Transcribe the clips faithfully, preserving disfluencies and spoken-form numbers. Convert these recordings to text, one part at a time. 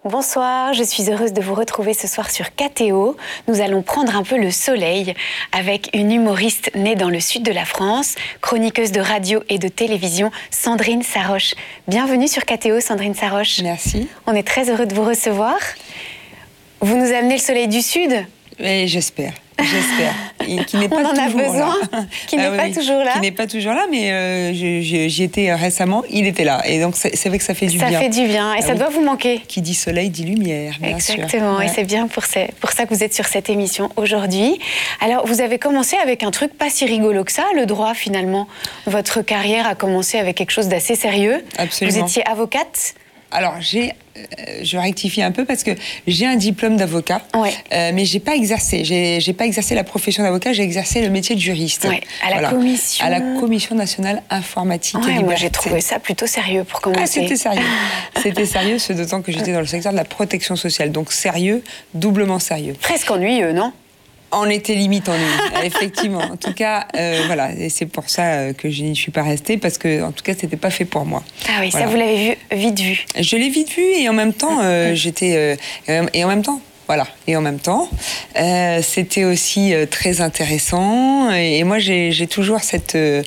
Bonsoir, je suis heureuse de vous retrouver ce soir sur K T O. Nous allons prendre un peu le soleil avec une humoriste née dans le sud de la France, chroniqueuse de radio et de télévision, Sandrine Saroche. Bienvenue sur K T O, Sandrine Saroche. Merci. On est très heureux de vous recevoir. Vous nous amenez le soleil du sud ? Et j'espère. J'espère. Et qui n'est pas On en a toujours besoin, là. qui n'est Ah, pas oui, toujours là. Qui n'est pas toujours là, mais euh, je, je, j'y étais récemment, il était là. Et donc, c'est, c'est vrai que ça fait du ça bien. Ça fait du bien, et ah, ça oui. doit vous manquer. Qui dit soleil dit lumière, bien Exactement, sûr. et ouais. c'est bien pour, ces, pour ça que vous êtes sur cette émission aujourd'hui. Alors, vous avez commencé avec un truc pas si rigolo que ça, le droit, finalement. Votre carrière a commencé avec quelque chose d'assez sérieux. Absolument. Vous étiez avocate ? Alors, j'ai, euh, je rectifie un peu parce que j'ai un diplôme d'avocat, ouais. euh, mais j'ai pas exercé. J'ai, j'ai pas exercé la profession d'avocat, j'ai exercé le métier de juriste. Ouais, à la voilà. commission. À la Commission nationale informatique ouais, et liberté. Moi, j'ai trouvé ça plutôt sérieux pour commencer. Ah, c'était sérieux. C'était sérieux, ce d'autant que j'étais dans le secteur de la protection sociale. Donc sérieux, doublement sérieux. Presque ennuyeux, non ? On était limite ennuyeux, effectivement. En tout cas, euh, voilà, et c'est pour ça que je n'y suis pas restée, parce que, en tout cas, c'était pas fait pour moi. Ah oui, voilà. Ça vous l'avez vu, vite vu. Je l'ai vite vu, et en même temps, euh, j'étais, euh, et en même temps. Voilà, et en même temps, euh, c'était aussi euh, très intéressant. Et, et moi, j'ai, j'ai toujours cette, euh,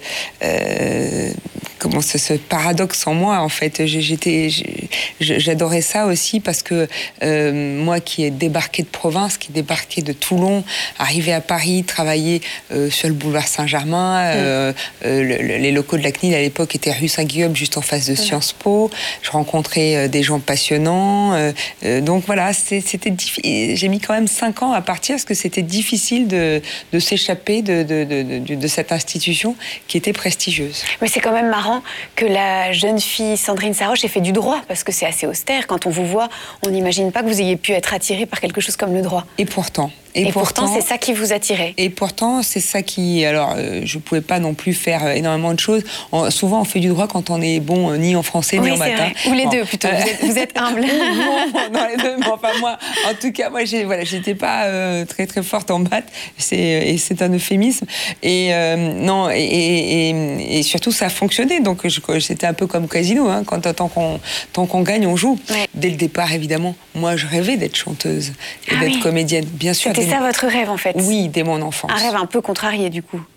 euh, comment ce, ce paradoxe en moi, en fait. J'ai, j'étais, j'ai, j'adorais ça aussi parce que euh, moi, qui ai débarqué de province, qui ai débarqué de Toulon, arrivé à Paris, travaillé euh, sur le boulevard Saint-Germain, euh, euh, le, le, les locaux de la C N I L à l'époque étaient rue Saint-Guillaume, juste en face de Sciences Po. Je rencontrais euh, des gens passionnants. Euh, euh, donc voilà, c'était, c'était difficile. J'ai mis quand même cinq ans à partir parce que c'était difficile de, de s'échapper de, de, de, de, de cette institution qui était prestigieuse. Mais c'est quand même marrant que la jeune fille Sandrine Saroche ait fait du droit, parce que c'est assez austère. Quand on vous voit, on n'imagine pas que vous ayez pu être attirée par quelque chose comme le droit. Et pourtant... Et, et pourtant, pourtant, c'est ça qui vous attirait. Et pourtant, c'est ça qui... Alors, euh, je ne pouvais pas non plus faire euh, énormément de choses. On, souvent, on fait du droit quand on est bon, euh, ni en français, oui, ni en maths. Vrai. Ou les bon. deux, plutôt. Vous êtes, vous êtes humble. non, non, les deux, mais enfin, moi, en tout cas, moi, j'ai, voilà, j'étais pas euh, très, très forte en maths. C'est, et c'est un euphémisme. Et, euh, non, et, et, et surtout, ça a fonctionné. Donc, je, c'était un peu comme Casino. Hein, quand, tant, qu'on, tant qu'on gagne, on joue. Ouais. Dès le départ, évidemment, moi, je rêvais d'être chanteuse et ah, d'être oui. comédienne. Bien sûr. C'était ça votre rêve, en fait. Oui, dès mon enfance. Un rêve un peu contrarié, du coup.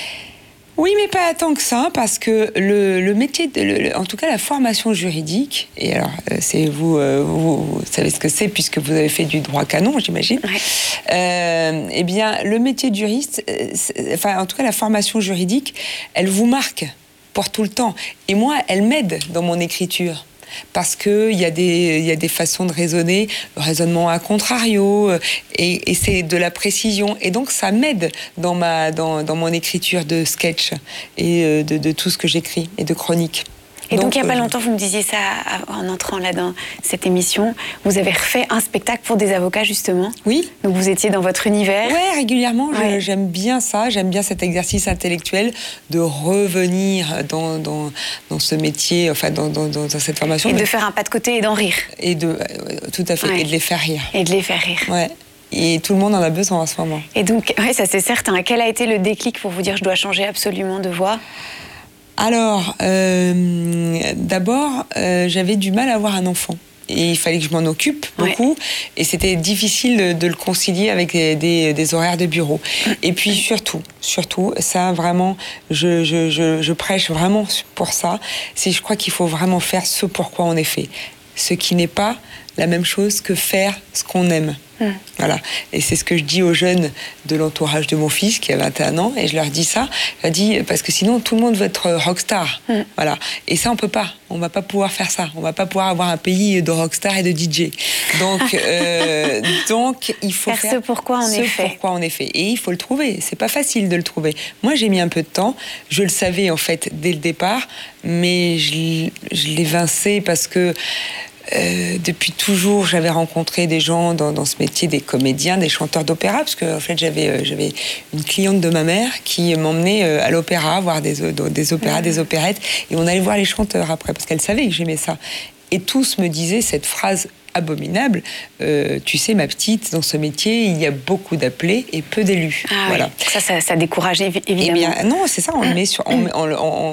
Oui, mais pas tant que ça, parce que le, le métier, de, le, en tout cas la formation juridique, et alors c'est vous, euh, vous, vous savez ce que c'est puisque vous avez fait du droit canon, j'imagine. Ouais. Euh, eh bien, le métier de juriste, enfin en tout cas la formation juridique, elle vous marque pour tout le temps. Et moi, elle m'aide dans mon écriture. Parce qu'il y, y a des façons de raisonner, le raisonnement à contrario, et, et c'est de la précision. Et donc, ça m'aide dans, ma, dans, dans mon écriture de sketch et de, de tout ce que j'écris, et de chronique. Et donc, donc il n'y a pas euh, longtemps, vous me disiez ça en entrant là dans cette émission, vous avez refait un spectacle pour des avocats, justement. Oui. Donc, vous étiez dans votre univers. Oui, régulièrement. Ouais. Je, j'aime bien ça. J'aime bien cet exercice intellectuel de revenir dans, dans, dans ce métier, enfin, dans, dans, dans cette formation. Et mais... de faire un pas de côté et d'en rire. Et de, euh, tout à fait. Ouais. Et de les faire rire. Et de les faire rire. Ouais. Et tout le monde en a besoin en ce moment. Et donc, oui, ça c'est certain. Quel a été le déclic pour vous dire je dois changer absolument de voix ? Alors, euh, d'abord, euh, j'avais du mal à avoir un enfant. Et il fallait que je m'en occupe beaucoup. Ouais. Et c'était difficile de, de le concilier avec des, des, des horaires de bureau. Et puis surtout, surtout, ça vraiment, je, je, je, je prêche vraiment pour ça. C'est, je crois qu'il faut vraiment faire ce pourquoi on est fait. Ce qui n'est pas la même chose que faire ce qu'on aime. Mmh. Voilà. Et c'est ce que je dis aux jeunes de l'entourage de mon fils qui a vingt et un ans, et je leur dis ça, je leur dis, parce que sinon tout le monde veut être rockstar. Mmh. Voilà. Et ça on peut pas, on va pas pouvoir faire ça, on va pas pouvoir avoir un pays de rockstar et de D J. Donc, euh, donc il faut faire, faire ce pourquoi on ce est fait. pourquoi on est fait. Et il faut le trouver, c'est pas facile de le trouver. Moi j'ai mis un peu de temps, je le savais en fait dès le départ, mais je, je l'ai vincé parce que Euh, depuis toujours, j'avais rencontré des gens dans, dans ce métier, des comédiens, des chanteurs d'opéra, parce que en fait, j'avais, euh, j'avais une cliente de ma mère qui m'emmenait euh, à l'opéra, voir des, des opéras, mmh. des opérettes, et on allait voir les chanteurs après, parce qu'elle savait que j'aimais ça. Et tous me disaient cette phrase abominable, euh, tu sais ma petite, dans ce métier il y a beaucoup d'appelés et peu d'élus. Ah voilà. Oui. Ça, ça, ça décourage évidemment. Eh bien non, c'est ça, on le met sur, on, on, on,